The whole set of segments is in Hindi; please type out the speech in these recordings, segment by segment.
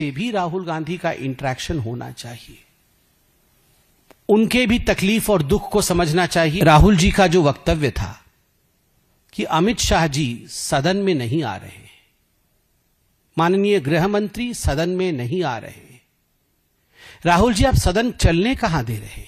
से भी राहुल गांधी का इंटरेक्शन होना चाहिए, उनके भी तकलीफ और दुख को समझना चाहिए। राहुल जी का जो वक्तव्य था कि अमित शाह जी सदन में नहीं आ रहे, माननीय गृह मंत्री सदन में नहीं आ रहे, राहुल जी आप सदन चलने कहां दे रहे हैं?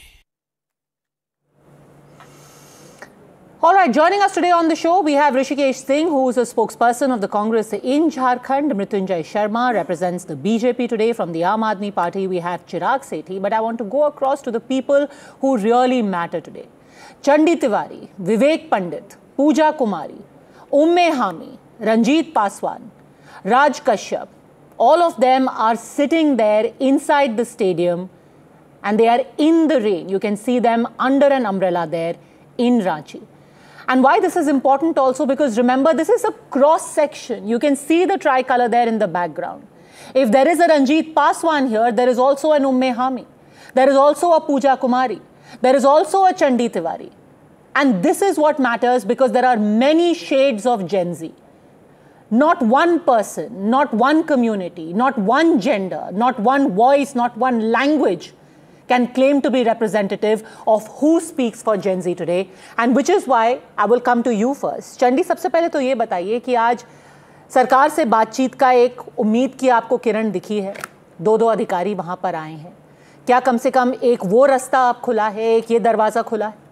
All right, joining us today on the show, we have Hrishikesh Singh, who is a spokesperson of the Congress in Jharkhand. Mrityunjay Sharma represents the BJP today. From the Aam Aadmi Party, we have Chirag Sethi. But I want to go across to the people who really matter today. Chandi Tiwari, Vivek Pandit, Pooja Kumari, Umme Hami, Ranjit Paswan, Raj Kashyap. All of them are sitting there inside the stadium and they are in the rain. You can see them under an umbrella there in Ranchi. And why this is important also, because remember, this is a cross section. You can see the tricolor there in the background. If there is a Ranjit Paswan here, there is also an Umme Hami. There is also a Pooja Kumari. There is also a Chandi Tiwari. And this is what matters, because there are many shades of Gen Z. Not one person, not one community, not one gender, not one voice, not one language can claim to be representative of who speaks for Gen Z today, and which is why I will come to you first. Chandi, सबसे पहले तो ये बताइए कि आज सरकार से बातचीत का एक उम्मीद की आपको किरण दिखी है, दो अधिकारी वहां पर आए हैं, क्या कम से कम एक वो रास्ता अब खुला है, एक ये दरवाजा खुला है?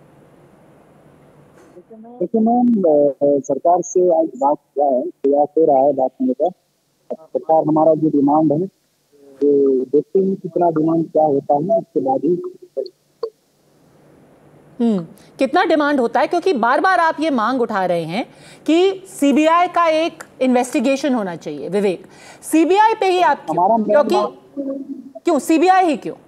देखिए मैम, सरकार से आज बात किया है, प्रयास हो रहा है बात करने का। सरकार हमारा जो डिमांड है, तो देखते हैं कितना डिमांड क्या होता है, उसके बाद ही कितना डिमांड होता है, क्योंकि बार बार आप ये मांग उठा रहे हैं कि सीबीआई का एक इन्वेस्टिगेशन होना चाहिए। विवेक, सीबीआई पे ही आप क्यों सीबीआई ही क्यों?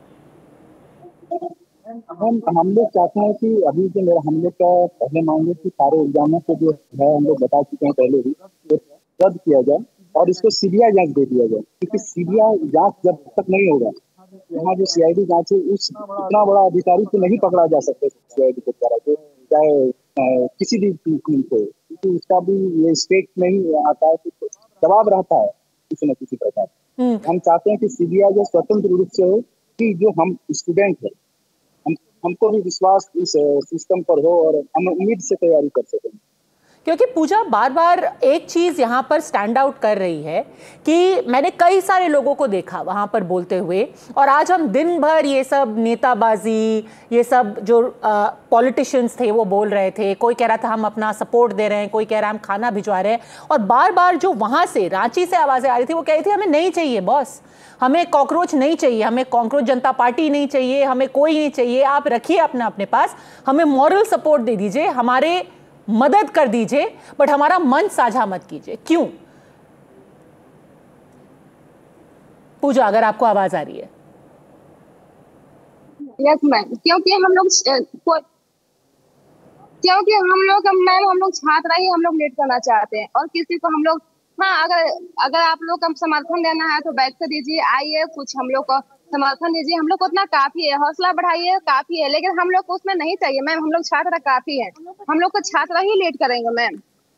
हम लोग चाहते हैं कि अभी जो मेरा हम लोग का पहले मांगे कि सारे एग्जामों को जो है हम लोग बता चुके हैं पहले ही, तो रद्द किया जाए और इसको सीबीआई जांच दे दिया जाए, क्योंकि सीबीआई जांच जब तक नहीं होगा, यहाँ जो सीआईडी जांच है उस इतना बड़ा अधिकारी को नहीं पकड़ा जा सकता सीआईडी के द्वारा, तो चाहे किसी भी टीम को, क्योंकि उसका भी ये स्टेट नहीं आता है, तो जवाब रहता है किसी न किसी प्रकार। हम चाहते हैं कि सीबीआई जो स्वतंत्र रूप से हो, कि जो हम स्टूडेंट है हमको भी विश्वास इस सिस्टम पर हो और हम उम्मीद से तैयारी कर सकें। क्योंकि पूजा बार बार एक चीज यहां पर स्टैंड आउट कर रही है कि मैंने कई सारे लोगों को देखा वहां पर बोलते हुए, और आज हम दिन भर ये सब नेताबाजी, ये सब जो पॉलिटिशियंस थे वो बोल रहे थे, कोई कह रहा था हम अपना सपोर्ट दे रहे हैं, कोई कह रहा है हम खाना भिजवा रहे हैं, और बार बार जो वहां से रांची से आवाजें आ रही थी वो कह रही थी हमें नहीं चाहिए बॉस, हमें कॉकरोच नहीं चाहिए, हमें कॉकरोच जनता पार्टी नहीं चाहिए, हमें कोई नहीं चाहिए, आप रखिए अपने पास, हमें मॉरल सपोर्ट दे दीजिए, हमारे मदद कर दीजिए, बट हमारा मन साझा मत कीजिए। क्यों पूजा, अगर आपको आवाज आ रही है? यस मैम, क्योंकि हम लोग मैम हम लोग छात्र ही हम लोग लेट करना चाहते हैं, और किसी को हम लोग अगर आप लोग का समर्थन देना है तो बैठ कर दीजिए, आइए कुछ हम लोग को समर्थन दीजिए, हम लोग को उतना काफी है, हौसला बढ़ाइए काफी है, लेकिन हम लोग को उसमें नहीं चाहिए मैम, हम लोग छात्र काफी है, हम लोग को छात्र ही लीड करेंगे मैम,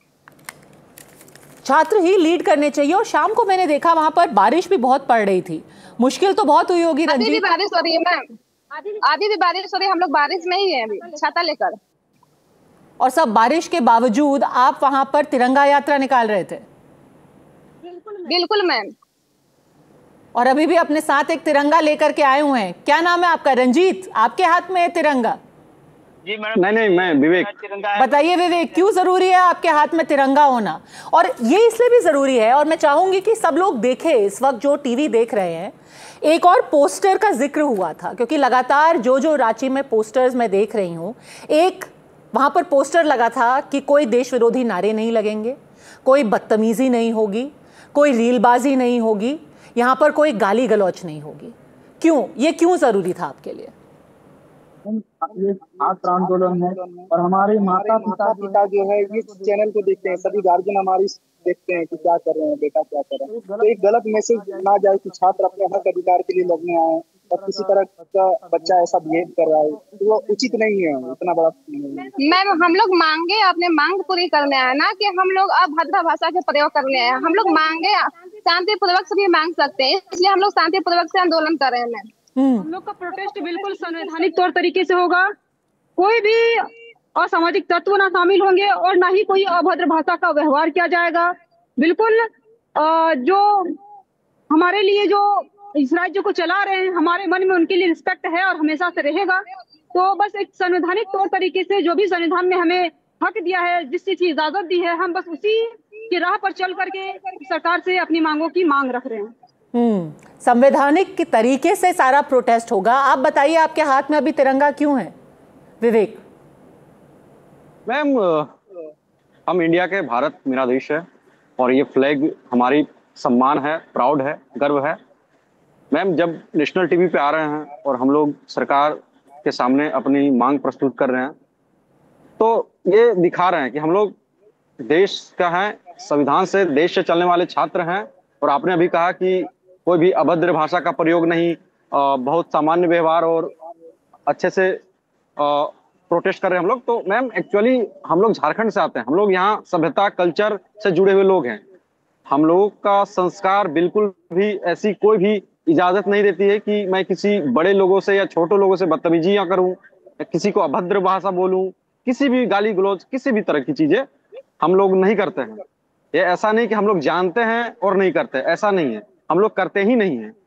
छात्र ही लीड करने चाहिए। और शाम को मैंने देखा वहां पर बारिश भी बहुत पड़ रही थी, मुश्किल तो बहुत हुई होगी रंजीत? अभी भी बारिश हो रही है मैम, अभी भी बारिश हो रही है, हम लोग बारिश में ही है अभी छाता लेकर, और सब बारिश के बावजूद आप वहां पर तिरंगा यात्रा निकाल रहे थे? बिल्कुल मैम। और अभी भी अपने साथ एक तिरंगा लेकर के आए हुए हैं, क्या नाम है आपका? रंजीत, आपके हाथ में है तिरंगा? जी मैडम। नहीं मैं विवेक। बताइए विवेक, क्यों जरूरी है आपके हाथ में तिरंगा होना? और ये इसलिए भी जरूरी है, और मैं चाहूंगी कि सब लोग देखें इस वक्त जो टीवी देख रहे हैं, एक और पोस्टर का जिक्र हुआ था, क्योंकि लगातार जो रांची में पोस्टर्स मैं देख रही हूं, एक वहां पर पोस्टर लगा था कि कोई देश विरोधी नारे नहीं लगेंगे, कोई बदतमीजी नहीं होगी, कोई रीलबाजी नहीं होगी, यहाँ पर कोई गाली गलौच नहीं होगी। क्यों, ये क्यों जरूरी था आपके लिए? ये छात्र आंदोलन है और हमारे माता पिता जो है ये चैनल को देखते हैं, सभी गार्जियन हमारी देखते हैं कि क्या कर रहे हैं बेटा, क्या कर रहे हैं, तो एक गलत मैसेज ना जाए कि छात्र अपने हक अधिकार के लिए लड़ने आए और किसी तरह का बच्चा ऐसा बिहेव कर रहा है, तो वो उचित नहीं है, इतना बड़ा। मैम हम लोग मांगे अपने मांग पूरी करने आए ना कि हम लोग अभद्र भाषा के प्रयोग करने आए, हम लोग मांगे शांतिपूर्वक से भी मांग सकते हैं, इसलिए हम लोग शांतिपूर्वक से आंदोलन कर रहे हैं मैम। हम लोग का प्रोटेस्ट बिल्कुल संवैधानिक तौर तरीके से होगा, कोई भी असामाजिक तत्व ना शामिल होंगे और ना ही कोई अभद्र भाषा का व्यवहार किया जाएगा। बिल्कुल जो हमारे लिए जो इस राज्य को चला रहे हैं, हमारे मन में उनके लिए रिस्पेक्ट है और हमेशा से रहेगा। तो बस एक संवैधानिक तौर तरीके से जो भी संविधान में हमें हक दिया है, जिस चीज की इजाजत दी है, हम बस उसी की राह पर चल करके सरकार से अपनी मांगों की मांग रख रहे हैं। संवैधानिक तरीके से सारा प्रोटेस्ट होगा। आप बताइए, आपके हाथ में अभी तिरंगा क्यों है विवेक? मैम, हम इंडिया के, भारत मेरा देश है और ये फ्लैग हमारी सम्मान है, प्राउड है, गर्व है। मैम, जब नेशनल टीवी पे आ रहे हैं और हम लोग सरकार के सामने अपनी मांग प्रस्तुत कर रहे हैं, तो ये दिखा रहे हैं कि हम लोग देश का हैं, संविधान से, देश से चलने वाले छात्र हैं। और आपने अभी कहा कि कोई भी अभद्र भाषा का प्रयोग नहीं, बहुत सामान्य व्यवहार और अच्छे से प्रोटेस्ट कर रहे हैं हम लोग। तो मैम, एक्चुअली हम लोग झारखंड से आते हैं, हम लोग यहाँ सभ्यता, कल्चर से जुड़े हुए लोग हैं। हम लोगों का संस्कार बिल्कुल भी ऐसी कोई भी इजाजत नहीं देती है कि मैं किसी बड़े लोगों से या छोटे लोगों से बदतमीजियां करूं, किसी को अभद्र भाषा बोलूं, किसी भी गाली गलौज, किसी भी तरह की चीजें हम लोग नहीं करते हैं। ये ऐसा नहीं कि हम लोग जानते हैं और नहीं करते, ऐसा नहीं है, हम लोग करते ही नहीं है।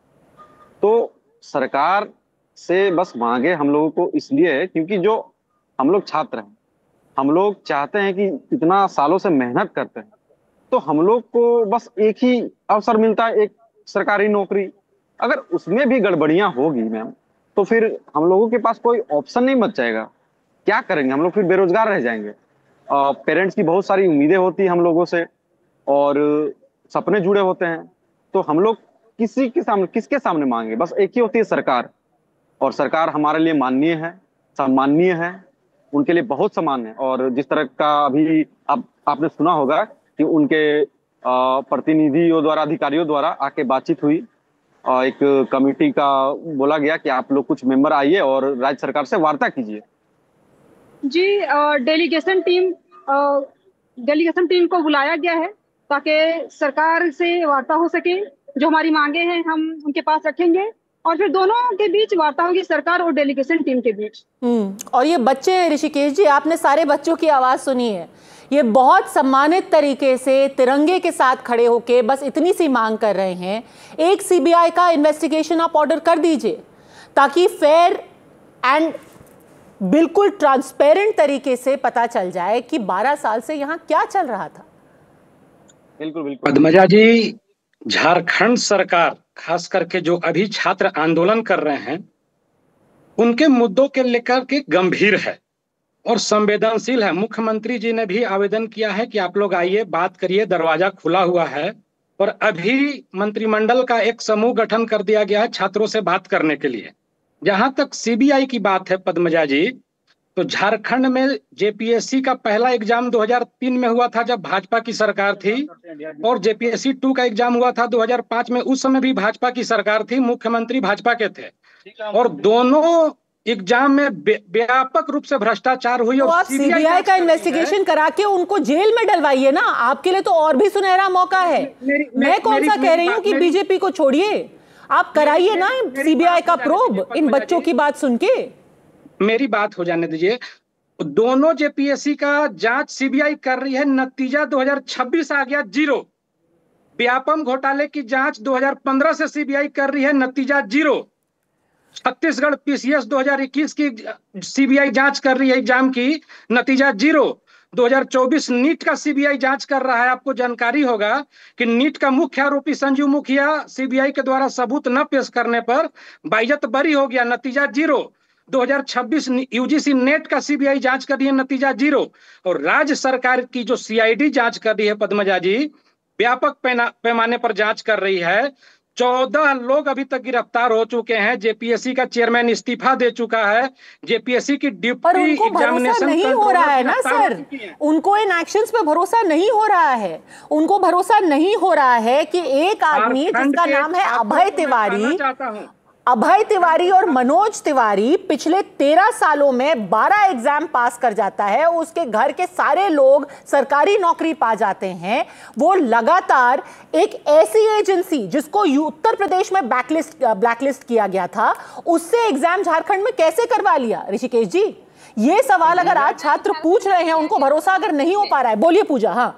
तो सरकार से बस मांगे हम लोगों को इसलिए है क्योंकि जो हम लोग छात्र हैं, हम लोग चाहते हैं कि इतना सालों से मेहनत करते हैं, तो हम लोग को बस एक ही अवसर मिलता है, एक सरकारी नौकरी। अगर उसमें भी गड़बड़ियां होगी मैम, तो फिर हम लोगों के पास कोई ऑप्शन नहीं बच जाएगा। क्या करेंगे हम लोग? फिर बेरोजगार रह जाएंगे। पेरेंट्स की बहुत सारी उम्मीदें होती है हम लोगों से और सपने जुड़े होते हैं। तो हम लोग किसके सामने मांगे? बस एक ही होती है, सरकार। और सरकार हमारे लिए माननीय है, सम्माननीय है, उनके लिए बहुत समान है। और जिस तरह का अभी आपने सुना होगा कि उनके प्रतिनिधियों द्वारा, अधिकारियों द्वारा आके बातचीत हुई, एक कमेटी का बोला गया कि आप लोग कुछ मेंबर आइए और राज्य सरकार से वार्ता कीजिए। जी, डेलीगेशन टीम को बुलाया गया है ताकि सरकार से वार्ता हो सके। जो हमारी मांगे हैं हम उनके पास रखेंगे और फिर दोनों के बीच वार्ता होगी, सरकार और डेलीगेशन टीम के बीच। और ये बच्चे हैं ऋषिकेश जी, आपने सारे बच्चों की आवाज सुनी है। ये बहुत सम्मानित तरीके से तिरंगे के साथ खड़े होके बस इतनी सी मांग कर रहे हैं, एक सीबीआई का इन्वेस्टिगेशन आप ऑर्डर कर दीजिए ताकि फेयर एंड बिल्कुल ट्रांसपेरेंट तरीके से पता चल जाए कि 12 साल से यहाँ क्या चल रहा था। बिल्कुल बिल्कुल पद्मजा जी, झारखंड सरकार खास करके जो अभी छात्र आंदोलन कर रहे हैं, उनके मुद्दों के लेकर के गंभीर है और संवेदनशील है। मुख्यमंत्री जी ने भी आवेदन किया है कि आप लोग आइए, बात करिए, दरवाजा खुला हुआ है। और अभी मंत्रिमंडल का एक समूह गठन कर दिया गया है छात्रों से बात करने के लिए। जहां तक सीबीआई की बात है पद्मजा जी, तो झारखंड में जेपीएससी का पहला एग्जाम 2003 में हुआ था जब भाजपा की सरकार थी, और जेपीएससी 2 का एग्जाम हुआ था 2005 में, उस समय भी भाजपा की सरकार थी, मुख्यमंत्री भाजपा के थे। और दोनों एग्जाम में व्यापक रूप से भ्रष्टाचार हुई। तो और आप सीबीआई का इन्वेस्टिगेशन करा के उनको जेल में डलवाइए ना, आपके लिए तो और भी सुनहरा मौका है। मैं कौन सा कह रही हूँ कि बीजेपी को छोड़िए, आप कराइए ना सीबीआई का प्रोब इन बच्चों की बात सुन के। मेरी बात हो जाने दीजिए। दोनों जेपीएससी का जांच सीबीआई कर रही है, नतीजा 2026 आ गया 0। व्यापम घोटाले की जांच 2015 से सीबीआई कर रही है, नतीजा 0। छत्तीसगढ़ पीसीएस 2021 की सीबीआई जांच कर रही है एग्जाम की, नतीजा 0। 2024 नीट का सीबीआई जांच कर रहा है। आपको जानकारी होगा कि नीट का मुख्य आरोपी संजीव मुखिया सीबीआई के द्वारा सबूत न पेश करने पर बाइज्जत बरी हो गया, नतीजा 0। 2026 यूजीसी नेट का सीबीआई जांच कर रही है, नतीजा 0। और राज्य सरकार की जो सीआईडी जांच कर रही है पद्मजा जी, व्यापक पैमाने पर जांच कर रही है। 14 लोग अभी तक गिरफ्तार हो चुके हैं। जेपीएससी का चेयरमैन इस्तीफा दे चुका है। जेपीएससी की डिप्टी एग्जामिनेशन नहीं हो रहा है ना सर, उनको इन एक्शंस पे भरोसा नहीं हो रहा है। उनको भरोसा नहीं हो रहा है कि एक आदमी जिसका नाम है अभय तिवारी, अभय तिवारी और मनोज तिवारी पिछले 13 सालों में 12 एग्जाम पास कर जाता है, उसके घर के सारे लोग सरकारी नौकरी पा जाते हैं। वो लगातार एक ऐसी एजेंसी जिसको उत्तर प्रदेश में ब्लैकलिस्ट किया गया था, उससे एग्जाम झारखंड में कैसे करवा लिया? ऋषिकेश जी, ये सवाल अगर आज छात्र पूछ रहे हैं, उनको भरोसा अगर नहीं हो पा रहा है, बोलिए पूजा। हाँ,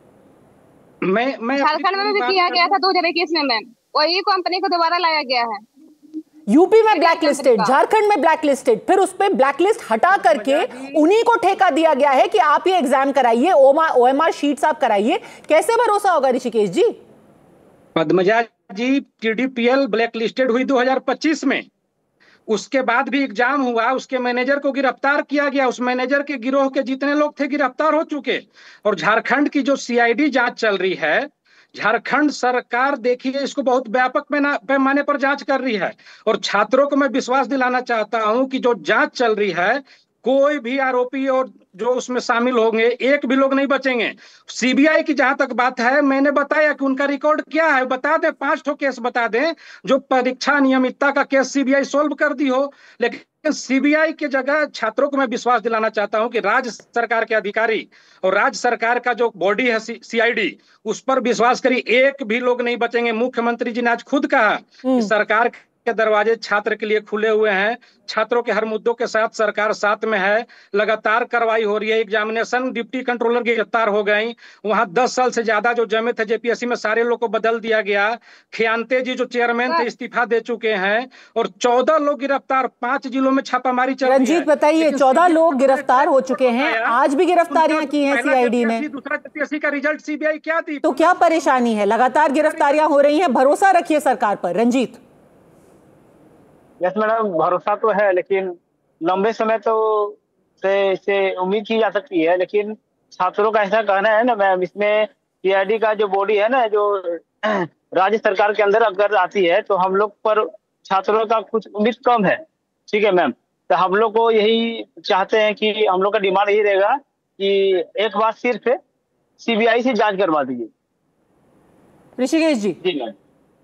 मैं झारखंड में भी किया गया था 2021 में मैम, वही कंपनी को दोबारा लाया गया है। यूपी में ब्लैकलिस्टेड, झारखंड में ब्लैकलिस्टेड, फिर उस पे ब्लैकलिस्ट हटा करके उन्हीं को ठेका दिया गया है कि आप ये एग्जाम कराइए, ओएमआर शीट्स आप कराइए। कैसे भरोसा होगा ऋषिकेश जी? पद्मजा जी, टीडीपीएल ब्लैकलिस्टेड हुई 2025 में, उसके बाद भी एग्जाम हुआ, उसके मैनेजर को गिरफ्तार किया गया, उस मैनेजर के गिरोह के जितने लोग थे गिरफ्तार हो चुके। और झारखंड की जो सीआईडी जांच चल रही है, झारखंड सरकार देखिए इसको बहुत व्यापक पैमाने पर जांच कर रही है। और छात्रों को मैं विश्वास दिलाना चाहता हूं कि जो जांच चल रही है, कोई भी आरोपी और जो उसमें शामिल होंगे, एक भी लोग नहीं बचेंगे। सीबीआई की जहां तक बात है, मैंने बताया कि उनका रिकॉर्ड क्या है, बता दें 5 ठो केस बता दें जो परीक्षा नियमितता का केस सीबीआई सोल्व कर दी हो। लेकिन सीबीआई की जगह छात्रों को मैं विश्वास दिलाना चाहता हूं कि राज्य सरकार के अधिकारी और राज्य सरकार का जो बॉडी है सीआईडी, उस पर विश्वास करिए, एक भी लोग नहीं बचेंगे। मुख्यमंत्री जी ने आज खुद कहा कि सरकार के दरवाजे छात्र के लिए खुले हुए हैं, छात्रों के हर मुद्दों के साथ सरकार साथ में है। लगातार कार्रवाई हो रही है। एग्जामिनेशन डिप्टी कंट्रोलर गिरफ्तार हो गई, वहां 10 साल से ज्यादा जो जमे थे जेपीएससी में, सारे लोग को बदल दिया गया। खियांते जी जो चेयरमैन थे इस्तीफा दे चुके हैं, और 14 लोग गिरफ्तार, 5 जिलों में छापामारी चल रही है। रंजीत बताइए, 14 लोग गिरफ्तार हो चुके हैं, आज भी गिरफ्तारियां की हैं सीआईडी ने। दूसरा जेपीएससी का रिजल्ट सीबीआई क्या दी? तो क्या परेशानी है? लगातार गिरफ्तारियां हो रही हैं, भरोसा रखिए सरकार पर। रंजीत। यस मैडम, भरोसा तो है, लेकिन लंबे समय तो से उम्मीद की जा सकती है। लेकिन छात्रों का ऐसा कहना है ना मैम, इसमें सीआईडी का जो बॉडी है ना, जो राज्य सरकार के अंदर अगर आती है, तो हम लोग पर छात्रों का कुछ उम्मीद कम है। ठीक है मैम, तो हम लोग को यही चाहते हैं कि हम लोग का डिमांड यही रहेगा कि एक बार सिर्फ सीबीआई से जांच करवा दीजिए। ऋषिकेश जी। जी मैम।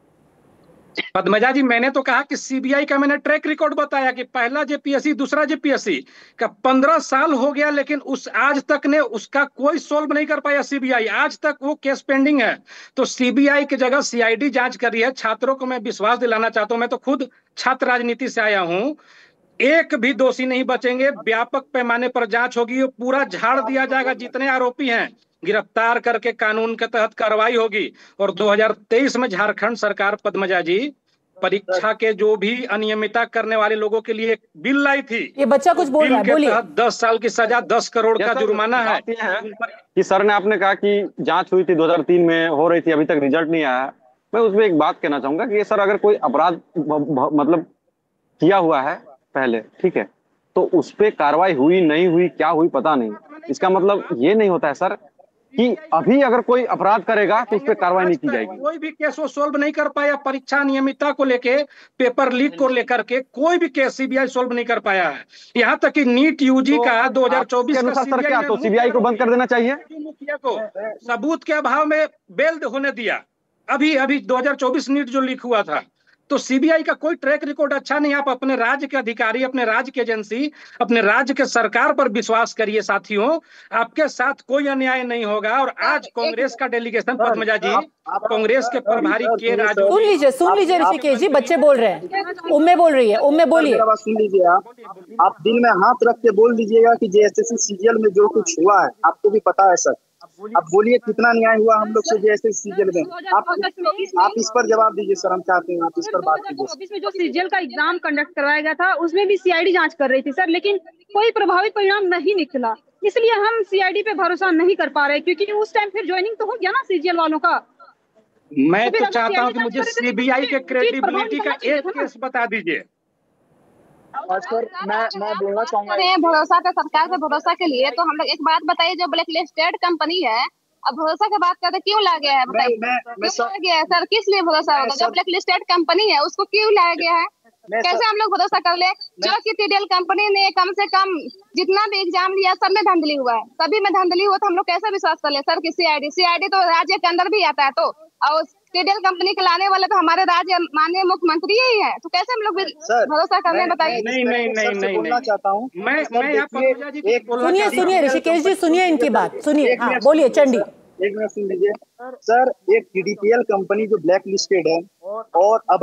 पद्मजा जी, मैंने तो कहा कि सीबीआई का मैंने ट्रैक रिकॉर्ड बताया कि पहला जेपीएससी दूसरा जेपीएससी का 15 साल हो गया, लेकिन उस आज तक ने उसका कोई सोल्व नहीं कर पाया सीबीआई। आज तक वो केस पेंडिंग है। तो सीबीआई की जगह सीआईडी जांच कर रही है। छात्रों को मैं विश्वास दिलाना चाहता हूं, मैं तो खुद छात्र राजनीति से आया हूं, एक भी दोषी नहीं बचेंगे। व्यापक पैमाने पर जांच होगी, पूरा झाड़ दिया जाएगा। जितने आरोपी हैं गिरफ्तार करके कानून के तहत कार्रवाई होगी। और 2023 में झारखंड सरकार, पद्मजा जी, परीक्षा के जो भी अनियमितता करने वाले लोगों के लिए एक बिल लाई थी। ये बच्चा कुछ बोल रहा है, बोलिए। 10 साल की सजा, 10 करोड़ का जुर्माना है कि सर ने आपने कहा कि जांच हुई थी 2003 में, हो रही थी, अभी तक रिजल्ट नहीं आया। मैं उसमें एक बात कहना चाहूंगा कि ये सर अगर कोई अपराध मतलब किया हुआ है पहले, ठीक है, तो उस पर कार्रवाई हुई नहीं हुई, क्या हुई पता नहीं, इसका मतलब ये नहीं होता है सर कि अभी अगर कोई अपराध करेगा तो उस पर कार्रवाई नहीं की जाएगी। कोई भी केस वो सोल्व नहीं कर पाया। परीक्षा नियमितता को लेके, पेपर लीक को लेकर के कोई भी केस सीबीआई सोल्व नहीं कर पाया है। यहाँ तक कि नीट यूजी का 2024 का सर क्या, तो सीबीआई को बंद कर देना चाहिए? मुखिया को सबूत के अभाव में बेल होने दिया। अभी 2024 नीट जो लीक हुआ था, तो सीबीआई का कोई ट्रैक रिकॉर्ड अच्छा नहीं। आप अपने राज्य के अधिकारी, अपने राज्य की एजेंसी, अपने राज्य के सरकार पर विश्वास करिए साथियों, आपके साथ कोई अन्याय नहीं होगा। और आज कांग्रेस का डेलीगेशन, पद्मजा जी, कांग्रेस के प्रभारी के राजू, सुन लीजिए ऋषिकेश जी, बच्चे बोल रहे हैं, उम्मे बोल रही है, उम्मे बोलिए। सुन लीजिए, आप दिल में हाथ रख के बोल दीजिएगा कि जेएसएससी सीजीएल में जो कुछ हुआ है आपको भी पता है सर। अब बोलिए कितना न्याय हुआ हम लोग से जेएसएससी सीजीएल में। आप इस पर जवाब दीजिए सर, हम चाहते हैं आप इस पर बात कीजिए। में जो सीजीएल का एग्जाम कंडक्ट करवाया गया था, उसमें भी सीआईडी जांच कर रही थी सर, लेकिन कोई प्रभावित परिणाम नहीं निकला। इसलिए हम सीआईडी पे भरोसा नहीं कर पा रहे, क्योंकि उस टाइम फिर ज्वाइनिंग तो हो गया ना सीजीएल वालों का। मैं तो चाहता हूँ कि मुझे सीबीआई के क्रेडिबिलिटी का एक केस बता दीजिए। सर मैं बोलना चाहूंगा, भरोसा पे, सरकार पे भरोसा के लिए तो हम लोग एक बात बताइए, जो ब्लैकलिस्टेड कंपनी है, अब भरोसा की बात करते क्यों लाया गया है? बताइए क्यों लाया गया है सर? किस लिए भरोसा होगा? जो ब्लैकलिस्टेड कंपनी है उसको क्यों लाया गया है? कैसे हम लोग भरोसा कर ले? जो कि टीडीएल कंपनी ने कम से कम जितना भी एग्जाम लिया सब में धांधली हुआ है, सभी में धांधली हुआ, तो हम लोग कैसे विश्वास कर ले सर कि सीआईडी तो राज्य के अंदर भी आता है। तो और टीडीएल कंपनी के लाने वाले तो हमारे राज्य माननीय मुख्यमंत्री ही है, तो कैसे हम लोग भरोसा कर रहे हैं बताइए। नहीं बोलना चाहता हूँ सुनिए ऋषिकेश जी, सुनिए इनकी बात, सुनिए। हाँ बोलिए चंडी। एक मिनट सुन लीजिए सर, एक टीडीपीएल कंपनी जो ब्लैक लिस्टेड है और अब